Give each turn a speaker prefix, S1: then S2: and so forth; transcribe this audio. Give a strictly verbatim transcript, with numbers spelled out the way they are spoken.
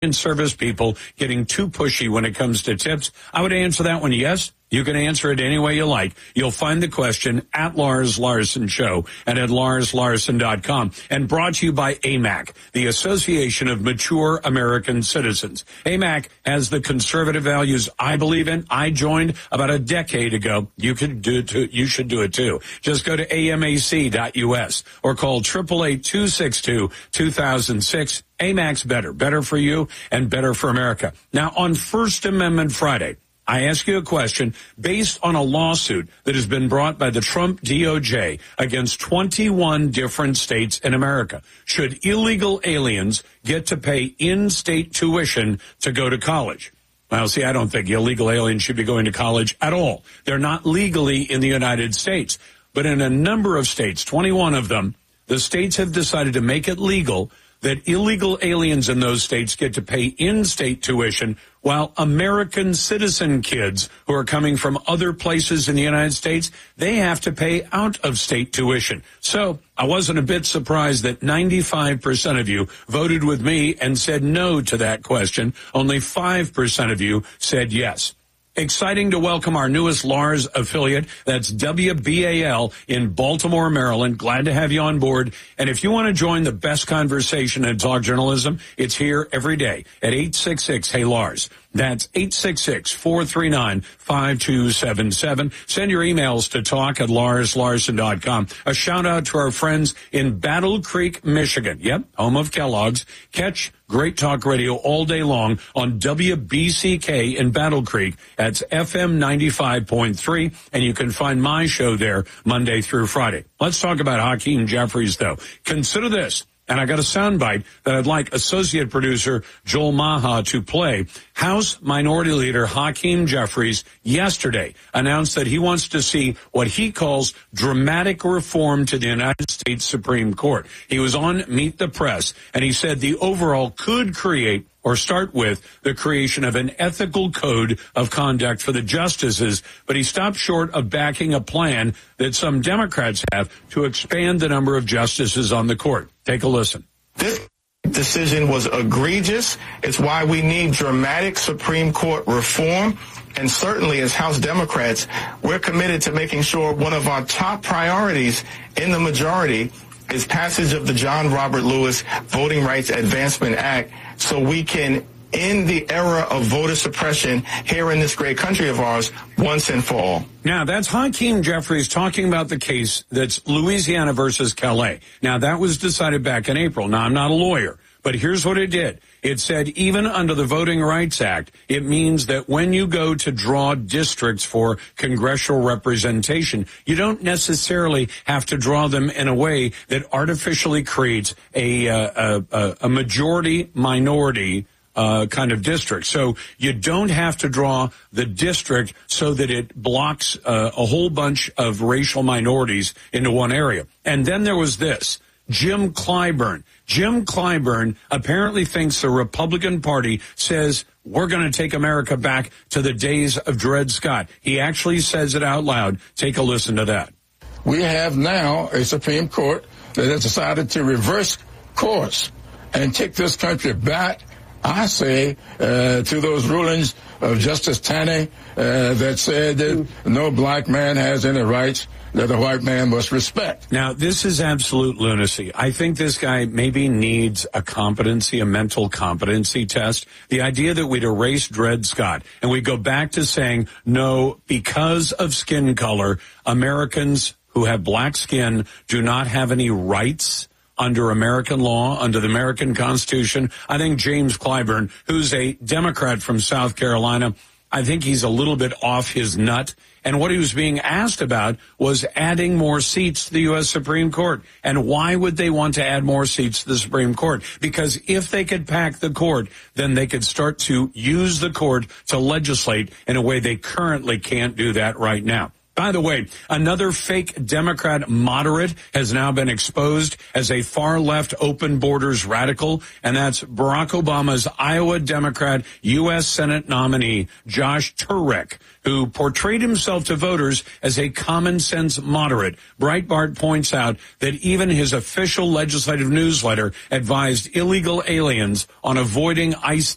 S1: service people getting too pushy when it comes to tips? I would answer that one yes. You can answer it any way you like. You'll find the question at Lars Larson Show and at lars larson dot com. And brought to you by A M A C, the Association of Mature American Citizens. A M A C has the conservative values I believe in. I joined about a decade ago. You can do it too. You should do it too. Just go to A M A C dot U S or call eight eight eight, two six two, two thousand six. A M A C's better. Better for you and better for America. Now, on First Amendment Friday, I ask you a question based on a lawsuit that has been brought by the Trump D O J against twenty-one different states in America. Should illegal aliens get to pay in-state tuition to go to college? Well, see, I don't think illegal aliens should be going to college at all. They're not legally in the United States. But in a number of states, twenty-one of them, the states have decided to make it legal that illegal aliens in those states get to pay in-state tuition while American citizen kids who are coming from other places in the United States, they have to pay out-of-state tuition. So I wasn't a bit surprised that ninety-five percent of you voted with me and said no to that question. Only five percent of you said yes. Exciting to welcome our newest Lars affiliate. That's W B A L in Baltimore, Maryland. Glad to have you on board. And if you want to join the best conversation in talk journalism, it's here every day at eight six six, hey Lars. That's eight six six, four three nine, five two seven seven. Send your emails to talk at lars larson dot com. A shout out to our friends in Battle Creek, Michigan. Yep, home of Kellogg's. Catch Great Talk Radio all day long on W B C K in Battle Creek. That's F M ninety-five point three, and you can find my show there Monday through Friday. Let's talk about Hakeem Jeffries, though. Consider this. And I got a soundbite that I'd like associate producer Joel Maha to play. House Minority Leader Hakeem Jeffries yesterday announced that he wants to see what he calls dramatic reform to the United States Supreme Court. He was on Meet the Press, and he said the overall could create or start with the creation of an ethical code of conduct for the justices, but he stopped short of backing a plan that some Democrats have to expand the number of justices on the court. Take a listen.
S2: This decision was egregious. It's why we need dramatic Supreme Court reform. And certainly as House Democrats, we're committed to making sure one of our top priorities in the majority is passage of the John Robert Lewis Voting Rights Advancement Act, so we can end the era of voter suppression here in this great country of ours once and for all.
S1: Now, that's Hakeem Jeffries talking about the case that's Louisiana versus Calais. Now, that was decided back in April. Now, I'm not a lawyer, but here's what it did. It said even under the Voting Rights Act, it means that when you go to draw districts for congressional representation, you don't necessarily have to draw them in a way that artificially creates a, uh, a, a majority minority Uh, kind of district. So you don't have to draw the district so that it blocks uh, a whole bunch of racial minorities into one area. And then there was this, Jim Clyburn. Jim Clyburn apparently thinks the Republican Party says we're going to take America back to the days of Dred Scott. He actually says it out loud. Take a listen to that.
S3: We have now a Supreme Court that has decided to reverse course and take this country back, I say, uh, to those rulings of Justice Taney uh, that said that no black man has any rights that a white man must respect.
S1: Now, this is absolute lunacy. I think this guy maybe needs a competency, a mental competency test. The idea that we'd erase Dred Scott and we go back to saying, no, because of skin color, Americans who have black skin do not have any rights under American law, under the American Constitution. I think James Clyburn, who's a Democrat from South Carolina, I think he's a little bit off his nut. And what he was being asked about was adding more seats to the U S Supreme Court. And why would they want to add more seats to the Supreme Court? Because if they could pack the court, then they could start to use the court to legislate in a way they currently can't do that right now. By the way, another fake Democrat moderate has now been exposed as a far-left open borders radical, and that's Barack Obama's Iowa Democrat U S Senate nominee, Josh Turek, who portrayed himself to voters as a common-sense moderate. Breitbart points out that even his official legislative newsletter advised illegal aliens on avoiding ICE